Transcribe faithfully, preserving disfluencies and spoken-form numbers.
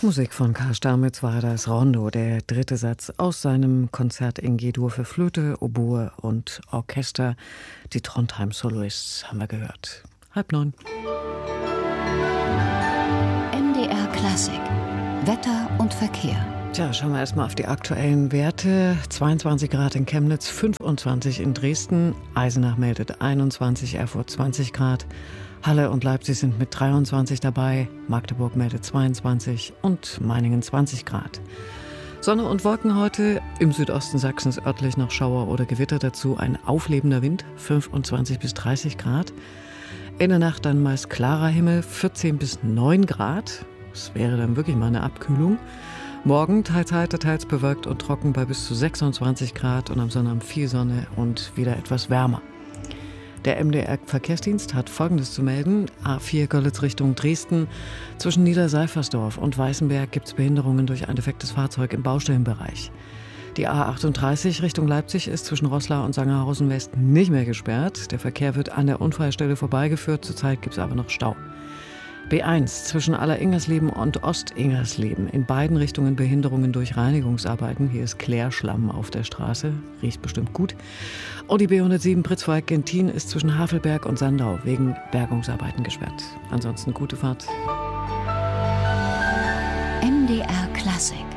Musik von Karl Stamitz war das Rondo, der dritte Satz aus seinem Konzert in G-Dur für Flöte, Oboe und Orchester. Die Trondheim Soloists haben wir gehört. Halb neun. M D R Klassik. Wetter und Verkehr. Tja, schauen wir erstmal auf die aktuellen Werte. zweiundzwanzig Grad in Chemnitz, fünfundzwanzig in Dresden. Eisenach meldet einundzwanzig, Erfurt zwanzig Grad. Halle und Leipzig sind mit dreiundzwanzig dabei. Magdeburg meldet zweiundzwanzig und Meiningen zwanzig Grad. Sonne und Wolken heute. Im Südosten Sachsens örtlich noch Schauer oder Gewitter. Dazu ein auflebender Wind, fünfundzwanzig bis dreißig Grad. In der Nacht dann meist klarer Himmel, vierzehn bis neun Grad. Das wäre dann wirklich mal eine Abkühlung. Morgen teils heiter, teils bewölkt und trocken bei bis zu sechsundzwanzig Grad und am Sonnabend viel Sonne und wieder etwas wärmer. Der M D R-Verkehrsdienst hat Folgendes zu melden. A vier Görlitz Richtung Dresden. Zwischen Niederseifersdorf und Weißenberg gibt es Behinderungen durch ein defektes Fahrzeug im Baustellenbereich. Die A achtunddreißig Richtung Leipzig ist zwischen Roßla und Sangerhausen West nicht mehr gesperrt. Der Verkehr wird an der Unfallstelle vorbeigeführt. Zurzeit gibt es aber noch Stau. B eins zwischen Aller-Ingersleben und Ost-Ingersleben. In beiden Richtungen Behinderungen durch Reinigungsarbeiten. Hier ist Klärschlamm auf der Straße. Riecht bestimmt gut. Und die B hundertsieben Pritzwalk-Gentin ist zwischen Havelberg und Sandau wegen Bergungsarbeiten gesperrt. Ansonsten gute Fahrt. M D R Klassik.